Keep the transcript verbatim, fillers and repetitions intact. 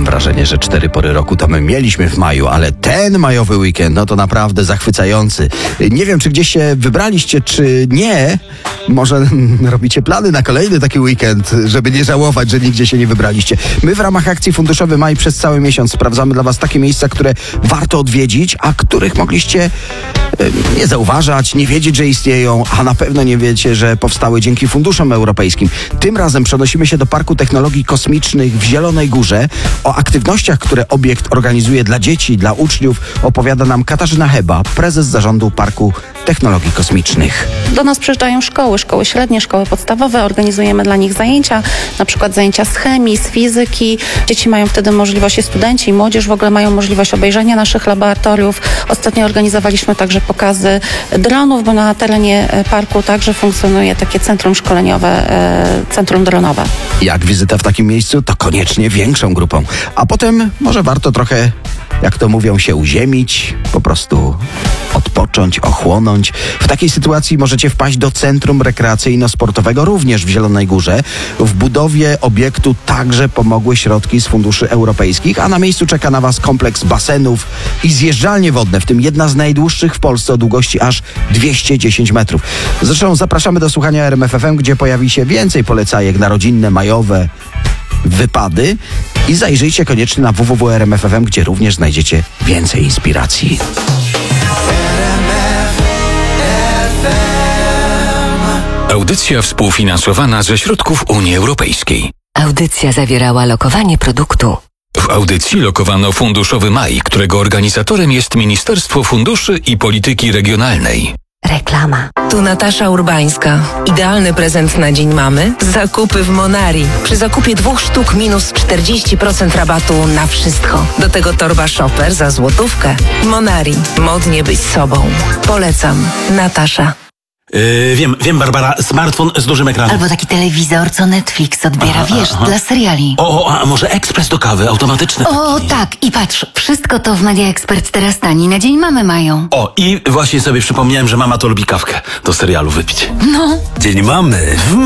Mam wrażenie, że cztery pory roku to my mieliśmy w maju, ale ten majowy weekend, no to naprawdę zachwycający. Nie wiem, czy gdzieś się wybraliście, czy nie. Może robicie plany na kolejny taki weekend, żeby nie żałować, że nigdzie się nie wybraliście. My w ramach akcji Funduszowy Maj przez cały miesiąc sprawdzamy dla Was takie miejsca, które warto odwiedzić, a których mogliście e, nie zauważać, nie wiedzieć, że istnieją, a na pewno nie wiecie, że powstały dzięki funduszom europejskim. Tym razem przenosimy się do Parku Technologii Kosmicznych w Zielonej Górze. O aktywnościach, które obiekt organizuje dla dzieci, dla uczniów, opowiada nam Katarzyna Heba, prezes zarządu Parku Technologii Kosmicznych. Do nas przyjeżdżają szkoły, szkoły średnie, szkoły podstawowe. Organizujemy dla nich zajęcia, na przykład zajęcia z chemii, z fizyki. Dzieci mają wtedy możliwość, i studenci, i młodzież w ogóle mają możliwość obejrzenia naszych laboratoriów. Ostatnio organizowaliśmy także pokazy dronów, bo na terenie parku także funkcjonuje takie centrum szkoleniowe, centrum dronowe. Jak wizyta w takim miejscu, to koniecznie większą grupą. A potem może warto trochę, jak to mówią, się uziemić, po prostu odpocząć, ochłonąć. W takiej sytuacji możecie wpaść do Centrum Rekreacyjno-Sportowego, również w Zielonej Górze. W budowie obiektu także pomogły środki z funduszy europejskich, a na miejscu czeka na Was kompleks basenów i zjeżdżalnie wodne, w tym jedna z najdłuższych w Polsce o długości aż dwieście dziesięć metrów. Zresztą zapraszamy do słuchania R M F F M, gdzie pojawi się więcej polecajek na rodzinne, majowe wypady i zajrzyjcie koniecznie na w w w kropka r m f f m, gdzie również znajdziecie więcej inspiracji. Audycja współfinansowana ze środków Unii Europejskiej. Audycja zawierała lokowanie produktu. W audycji lokowano Funduszowy Maj, którego organizatorem jest Ministerstwo Funduszy i Polityki Regionalnej. Reklama. Tu Natasza Urbańska. Idealny prezent na Dzień Mamy? Zakupy w Monari. Przy zakupie dwóch sztuk minus czterdzieści procent rabatu na wszystko. Do tego torba shopper za złotówkę. Monari. Modnie być sobą. Polecam. Natasza. Yy, wiem, wiem, Barbara, smartfon z dużym ekranem. Albo taki telewizor, co Netflix odbiera, aha, wiesz, aha. dla seriali. O, a może ekspres do kawy, automatyczny. O, taki. Tak, i patrz, wszystko to w Media Expert teraz tani, na Dzień Mamy mają. O, i właśnie sobie przypomniałem, że mama to lubi kawkę do serialu wypić. No. Dzień Mamy w